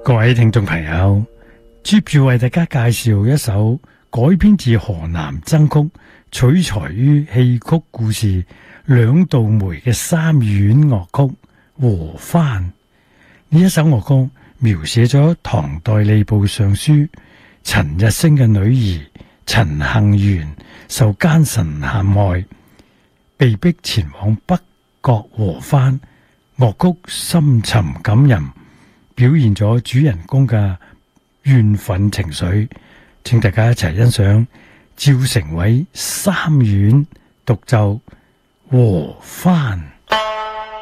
各位聽眾朋友，接住為大家介紹一首改編自河南僧曲，取材於戲曲故事兩道梅嘅三院樂曲《和番》。呢一首樂曲描寫咗唐代吏部尚書陳日升嘅女兒陳幸元受奸臣陷害，被逼前往北國和番，樂曲深沉感人，表現咗主人公嘅怨憤情緒。請大家一齊欣賞趙成偉三院獨奏《和番》。